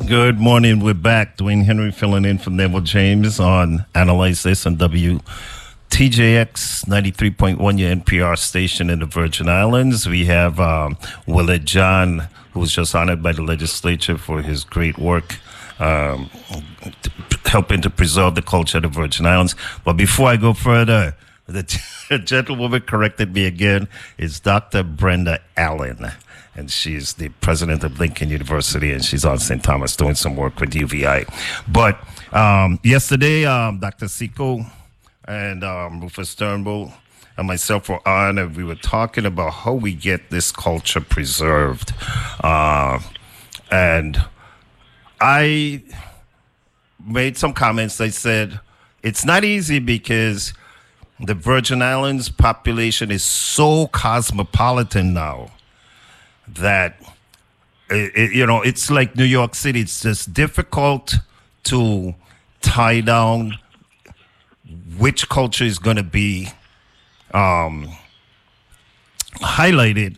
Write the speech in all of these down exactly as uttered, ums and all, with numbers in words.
Good morning. We're back. Dwayne Henry filling in for Neville James on Analyze This on W T J X ninety-three point one, your N P R station in the Virgin Islands. We have um, Willard John, who was just honored by the legislature for his great work um, t- helping to preserve the culture of the Virgin Islands. But before I go further, the t- gentlewoman corrected me again. It's Doctor Brenda Allen. And she's the president of Lincoln University, and she's on Saint Thomas doing some work with U V I. But um, yesterday, um, Doctor Siko and um, Rufus Turnbull and myself were on, and we were talking about how we get this culture preserved. Uh, and I made some comments. I said, it's not easy because the Virgin Islands population is so cosmopolitan now that, it, it, you know, it's like New York City. It's just difficult to tie down which culture is going to be um, highlighted,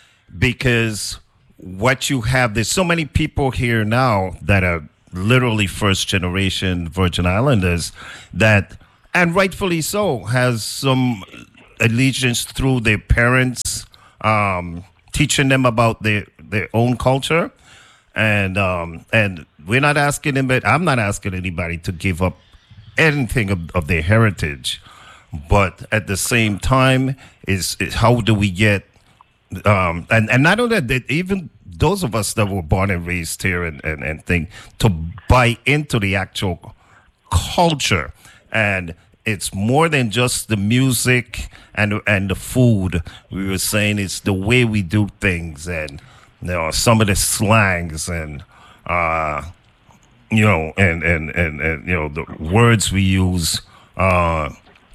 because what you have, there's so many people here now that are literally first generation Virgin Islanders that, and rightfully so, has some allegiance through their parents, um, teaching them about their, their own culture. And um, and we're not asking them, but I'm not asking anybody to give up anything of, of their heritage. But at the same time, is, is how do we get, um, and, and not only that, even those of us that were born and raised here and, and, and think, to buy into the actual culture. And it's more than just the music and and the food. We were saying it's the way we do things, and you know, some of the slangs, and uh, you know, and, and, and, and you know, the words we use, uh,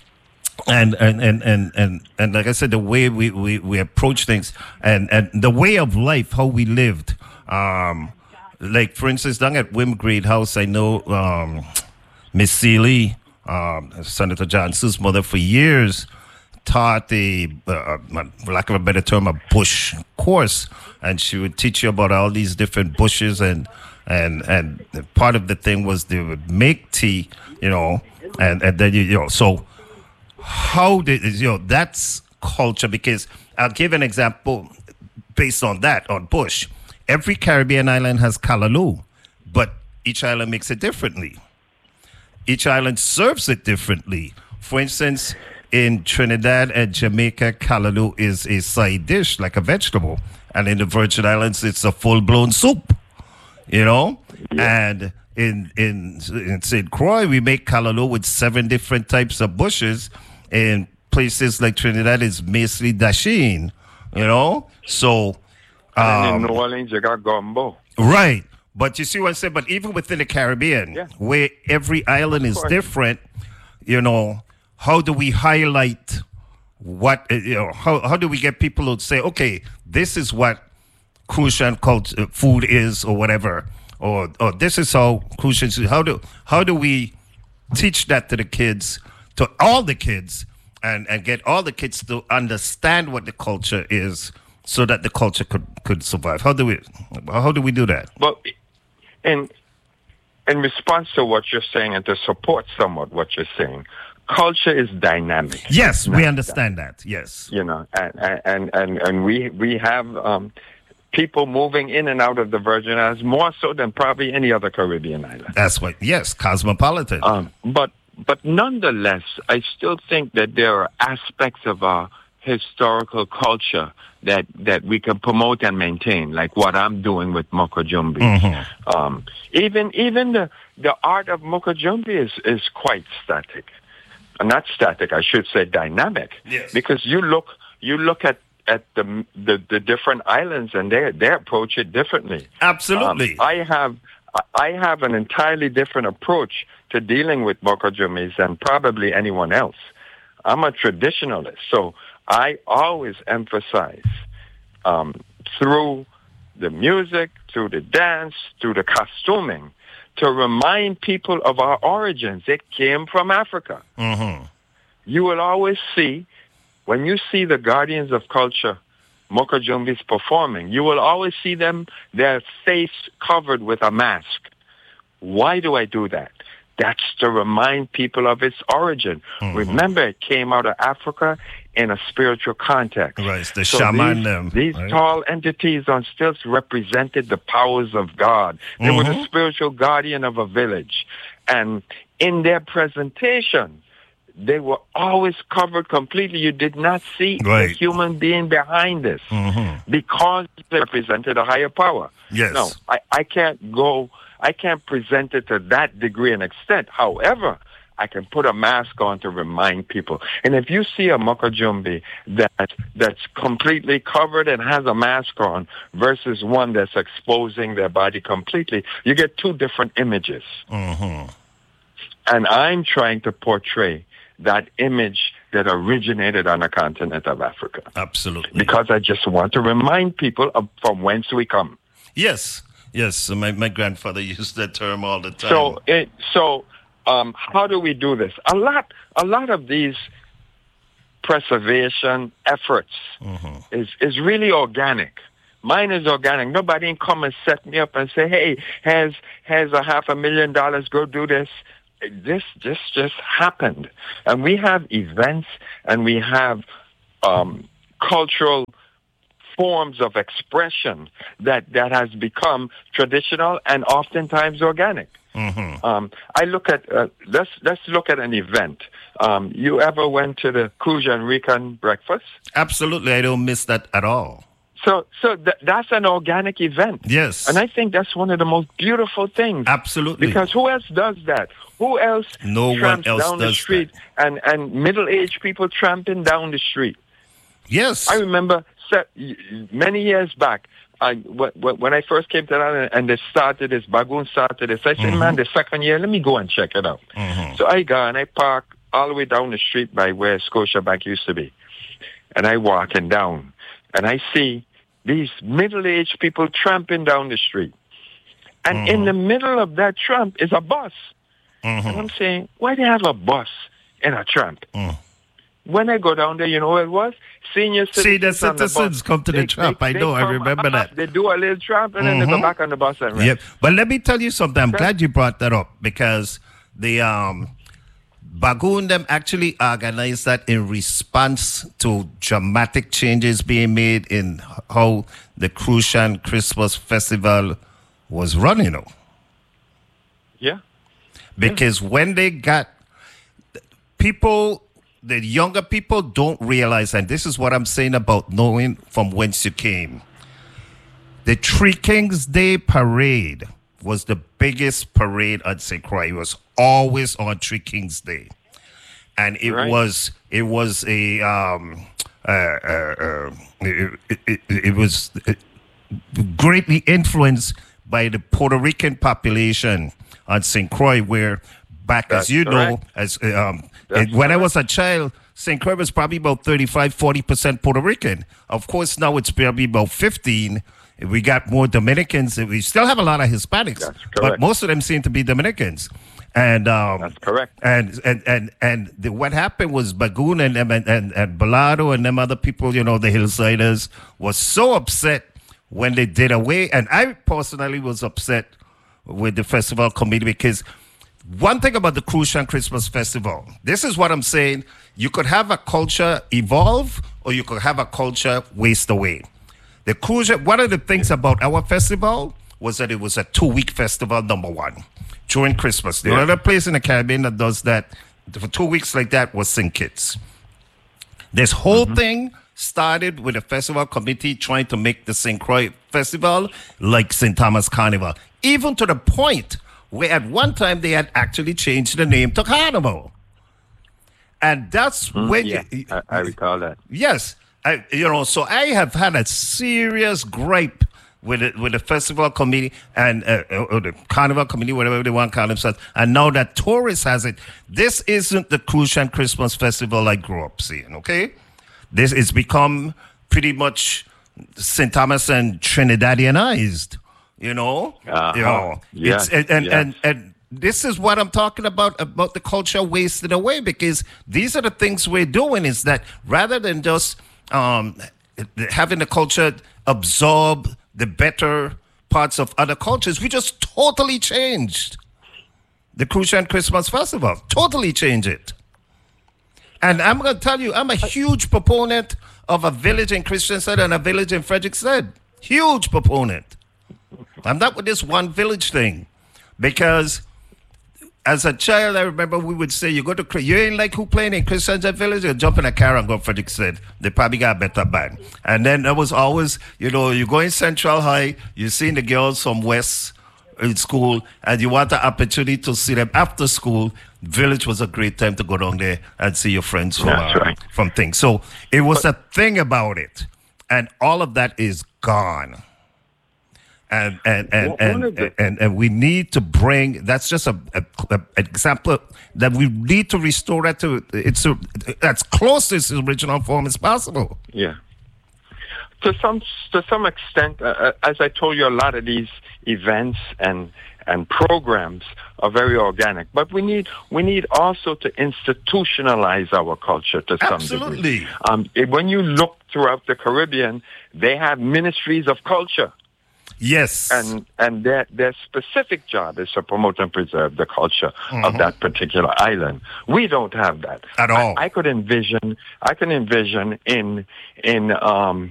and, and, and, and, and, and like I said, the way we, we, we approach things, and, and the way of life, how we lived. Um, like for instance, down at Wim Grade House, I know um, Miss Seeley, Um, Senator John Sue's mother, for years taught a, uh, for lack of a better term, a bush course, and she would teach you about all these different bushes, and and and part of the thing was they would make tea, you know, and and then you, you know, so how did you know that's culture? Because I'll give an example based on that, on bush. Every Caribbean island has kalaloo, but each island makes it differently. Each island serves it differently. For instance, in Trinidad and Jamaica, kalaloo is a side dish, like a vegetable. And in the Virgin Islands, it's a full-blown soup, you know? Yeah. And in, in, in Saint Croix, we make kalaloo with seven different types of bushes. In places like Trinidad, it's mostly dasheen, you know? So... Um, and in New Orleans, you got gumbo. Right. But you see what I'm saying? But even within the Caribbean, yeah. where every island is different, you know, how do we highlight what, you know, how, how do we get people to say, okay, this is what Crucian culture, food is, or whatever, or or this is how Crucian, how do, how do we teach that to the kids, to all the kids, and, and get all the kids to understand what the culture is, so that the culture could, could survive? How do we, how do we do that? Well, In, in response to what you're saying, and to support somewhat what you're saying, culture is dynamic. Yes, we understand that. that. Yes, you know, and and and, and we we have um, people moving in and out of the Virgin Islands more so than probably any other Caribbean island. That's what. Yes, cosmopolitan. Um, but but nonetheless, I still think that there are aspects of our historical culture that, that we can promote and maintain, like what I'm doing with Mokajumbi. Mm-hmm. Um, even even the, the art of Mokajumbi is, is quite static. Uh, not static, I should say dynamic. Yes. Because you look you look at, at the, the the different islands, and they they approach it differently. Absolutely. Um, I have I have an entirely different approach to dealing with Mokajumbis than probably anyone else. I'm a traditionalist, so I always emphasize um, through the music, through the dance, through the costuming, to remind people of our origins. It came from Africa. Mm-hmm. You will always see, when you see the guardians of culture Mokojumbis performing, you will always see them, their face covered with a mask. Why do I do that? That's to remind people of its origin. Mm-hmm. Remember, it came out of Africa in a spiritual context. Right, the so shaman these, them. These right? tall entities on stilts represented the powers of God. They mm-hmm. were the spiritual guardian of a village. And in their presentation, they were always covered completely. You did not see right. a human being behind this mm-hmm. because they represented a higher power. Yes. No, I, I can't go... I can't present it to that degree and extent. However, I can put a mask on to remind people. And if you see a Mokajumbi that that's completely covered and has a mask on versus one that's exposing their body completely, you get two different images. Mm-hmm. And I'm trying to portray that image that originated on the continent of Africa. Absolutely. Because I just want to remind people of from whence we come. Yes. Yes, my, my grandfather used that term all the time. So, it, so um, how do we do this? A lot, a lot of these preservation efforts mm-hmm. is is really organic. Mine is organic. Nobody can come and set me up and say, "Hey, has has a half a million dollars? Go do this." This this just happened, and we have events and we have um, cultural forms of expression that, that has become traditional and oftentimes organic. Mm-hmm. Um, I look at uh, let's let's look at an event. Um, you ever went to the Crujan Rican breakfast? Absolutely, I don't miss that at all. So so th- that's an organic event. Yes, and I think that's one of the most beautiful things. Absolutely, because who else does that? Who else? No tramps one else down does the street that. and and middle-aged people tramping down the street. Yes, I remember. Many years back, I, when I first came to that and they started this, Bagoon started this, I said, mm-hmm. man, the second year, let me go and check it out. Mm-hmm. So I go and I park all the way down the street by where Scotiabank used to be. And I walking down and I see these middle-aged people tramping down the street. And mm-hmm. in the middle of that tramp is a bus. Mm-hmm. And I'm saying, why do they have a bus in a tramp? Mm. When I go down there, you know what it was? Senior citizens. See, the citizens come to the they, tramp. They, I they know. I remember up, that. They do a little tramp and mm-hmm. then they go back on the bus and rest. Yep. But let me tell you something. I'm glad you brought that up because the um, Bagoon them actually organized that in response to dramatic changes being made in how the Crucian Christmas Festival was run, you know. Yeah. Because yeah. when they got people... The younger people don't realize, and this is what I'm saying about knowing from whence you came. The Three Kings Day parade was the biggest parade at Saint Croix. It was always on Three Kings Day, and it right. was it was a um, uh, uh, uh, it, it, it, it was greatly influenced by the Puerto Rican population on Saint Croix, where back That's as you correct. know, as um. It, when I was a child, Saint Croix was probably about thirty-five, forty percent Puerto Rican. Of course, now it's probably about fifteen. We got more Dominicans. We still have a lot of Hispanics, That's correct. but most of them seem to be Dominicans. And um, That's correct. And and and and the, what happened was Bagoon and them and, and and Balado and them other people, you know, the Hillsiders, was so upset when they did away. And I personally was upset with the festival committee because. One thing about the Crucian Christmas Festival, this is what I'm saying. You could have a culture evolve or you could have a culture waste away. The Crucian, one of the things about our festival was that it was a two-week festival, number one, during Christmas. The yeah. other place in the Caribbean that does that for two weeks like that was Saint Kitts. This whole mm-hmm. thing started with the festival committee trying to make the Saint Croix Festival like Saint Thomas Carnival, even to the point where at one time they had actually changed the name to Carnival. And that's mm, when yeah, you... I, I recall that. Yes. I, you know, so I have had a serious gripe with it, with the festival committee and uh, or the carnival committee, whatever they want to call themselves. And now that tourists has it, this isn't the Crucian Christmas Festival I grew up seeing, okay? This has become pretty much Saint Thomas and Trinidadianized. You know, uh-huh. you know, yes. it's and and, yes. and and this is what I'm talking about about the culture wasted away because these are the things we're doing. Is that rather than just um, having the culture absorb the better parts of other cultures. We just totally changed the Crucian Christmas Festival. Totally changed it. And I'm going to tell you, I'm a huge proponent of a village in Christiansted and a village in Frederiksted. Huge proponent. I'm not with this one village thing. Because as a child, I remember we would say, you go to, you ain't like who playing in Christiansted Village? You jump in a car and go to Frederiksted. They probably got a better band. And then there was always, you know, you go in Central High, you see the girls from West in school, and you want the opportunity to see them after school. Village was a great time to go down there and see your friends from, uh, right. from things. So it was but, a thing about it. And all of that is gone. And and and and, and, and and we need to bring, that's just a, a, a example that we need to restore that to it's a, as close to its original form as possible. Yeah. To some to some extent, uh, as I told you, a lot of these events and and programs are very organic. But we need we need also to institutionalize our culture to some Absolutely. degree. Um, when you look throughout the Caribbean, they have ministries of culture. Yes. And and their their specific job is to promote and preserve the culture mm-hmm. of that particular island. We don't have that. At all. I, I could envision I can envision in in um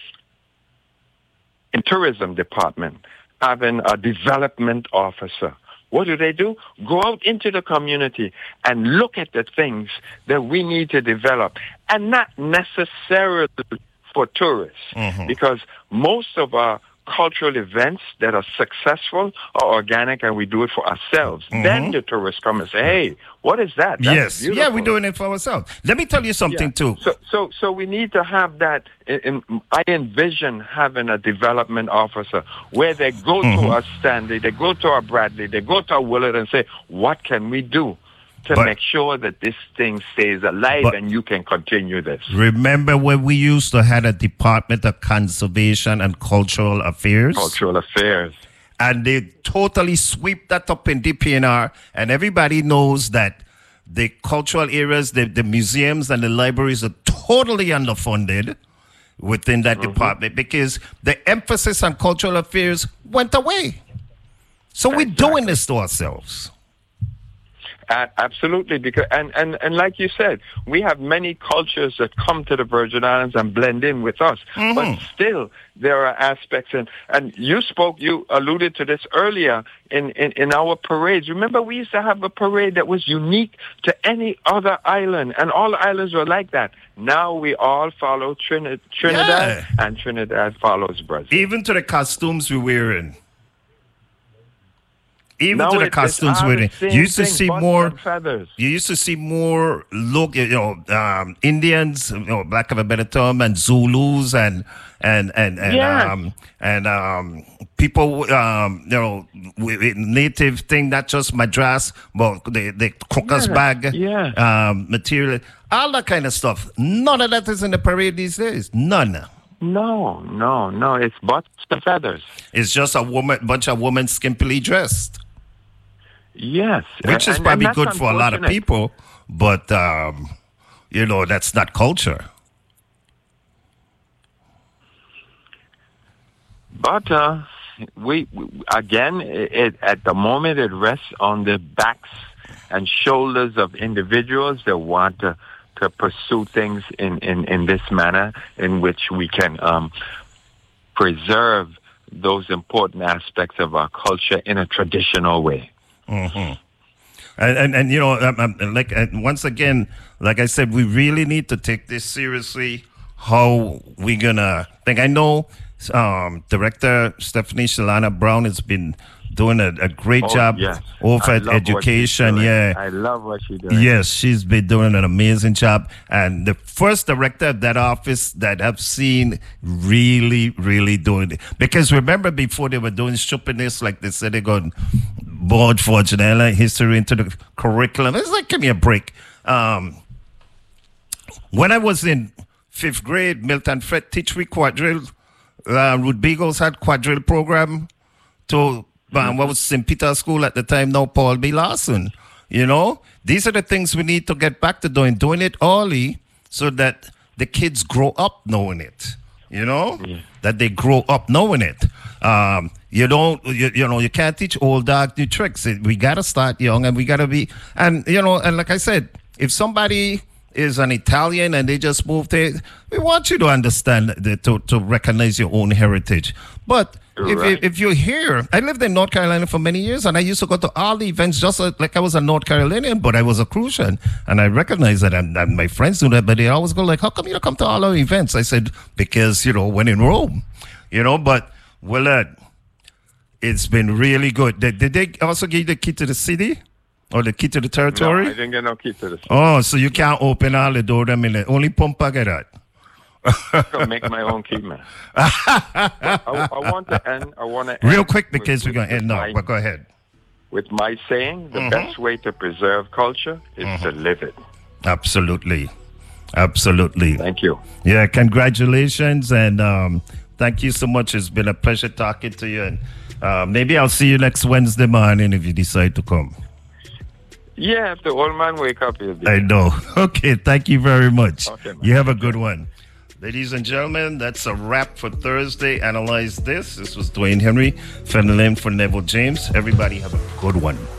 in tourism department having a development officer. What do they do? Go out into the community and look at the things that we need to develop, and not necessarily for tourists, mm-hmm. because most of our cultural events that are successful are organic, and we do it for ourselves. Mm-hmm. Then the tourists come and say, hey, what is that? That's yes. beautiful. Yeah, we're doing it for ourselves. Let me tell you something, yeah. too. So, so, so we need to have that. In, in, I envision having a development officer where they go mm-hmm. to our Stanley, they go to our Bradley, they go to our Willard and say, what can we do to but, make sure that this thing stays alive and you can continue this? Remember when we used to have a Department of Conservation and Cultural Affairs? Cultural Affairs. And they totally sweep that up in D P N R, and everybody knows that the cultural areas, the, the museums and the libraries are totally underfunded within that mm-hmm. department because the emphasis on cultural affairs went away. So exactly. we're doing this to ourselves. Uh, absolutely, because and, and, and like you said, we have many cultures that come to the Virgin Islands and blend in with us. Mm-hmm. But still, there are aspects, and, and you spoke, you alluded to this earlier in, in, in our parades. Remember, we used to have a parade that was unique to any other island, and all islands were like that. Now we all follow Trini- Trinidad, yeah. and Trinidad follows Brazil. Even to the costumes we're wearing. Even no, to the it, costumes we're wearing. You used to thing, see more. You used to see more look. You know, um, Indians, you know, lack of a better term, and Zulus, and and and and yes. um, and um, people, um, you know, with native thing, not just Madras, but the the crocus yeah. bag yeah. um, material, all that kind of stuff. None of that is in the parade these days. None. No, no, no. It's butts and feathers. It's just a woman, bunch of women skimpily dressed. Yes. Which is and, probably and good for a lot of people, but, um, you know, that's not culture. But, uh, we, we again, it, at the moment, it rests on the backs and shoulders of individuals that want to, to pursue things in, in, in this manner in which we can um, preserve those important aspects of our culture in a traditional way. Mm-hmm. And, and and you know, um, um, like uh, once again, like I said, we really need to take this seriously. How we gonna think? I know um, Director Stephanie Shalana Brown has been doing a, a great oh, job yes. over at education. Yeah, I love what she's doing. Yes, she's been doing an amazing job, and the first director of that office that I've seen really, really doing it. Because remember, before they were doing stupidness, like they said, they're going board for Janela history into the curriculum. It's like, give me a break. Um, when I was in fifth grade, Milton Fred teach me quadrille. Uh, Ruth Beagles had quadrille program to um, what was Saint Peter's School at the time, now Paul B. Larson. You know, these are the things we need to get back to doing, doing it early so that the kids grow up knowing it. You know, Yeah. that they grow up knowing it. Um, you don't, you, you know, you can't teach old dog new tricks. It- We got to start young, and we got to be, and, you know, and like I said, if somebody is an Italian and they just moved there, we want you to understand, the, to, to recognize your own heritage. But if, Right. if, if you're here, I lived in North Carolina for many years, and I used to go to all the events just like like I was a North Carolinian, but I was a Crucian, and I recognize that, and, and my friends do that, but they always go like, how come you don't come to all our events? I said, because, you know, when in Rome, you know, but, Willard, it's been really good. Did, did they also give you the key to the city? Or the key to the No, territory? I didn't get no key to the Oh, so you can't open all the door them in it. Only Pumpa get that. to make my own key, man. I, I want to end. I want to Real end quick, with- because we're with- going to with end now. my- But go ahead. With my saying, the Mhm. best way to preserve culture is to live it. Absolutely. Absolutely. Thank you. Yeah, congratulations. And um, thank you so much. It's been a pleasure talking to you. And uh, maybe I'll see you next Wednesday morning if you decide to come. Yeah, if the old man wake up, he'll be. I know. Okay, thank you very much. Okay, man. You have a good one. Ladies and gentlemen, that's a wrap for Thursday. Analyze this. This was Dwayne Henry, filling in for Neville James. Everybody have a good one.